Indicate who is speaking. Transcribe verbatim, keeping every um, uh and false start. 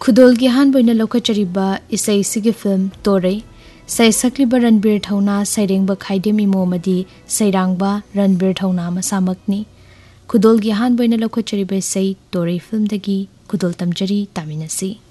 Speaker 1: खुदोल की हान बोइना लौखचरिबा इसै सिगे फिल्म तोरै सैसक्लिबा रणबीर थौना सैरेंबा खाइदेम इमोमदी सैरांगबा रणबीर थौना मसामकनी खुदोल की हान बोइना लौखचरिबा इसै तोरै फिल्म दगी खुदोल तमजरी तामिनसी।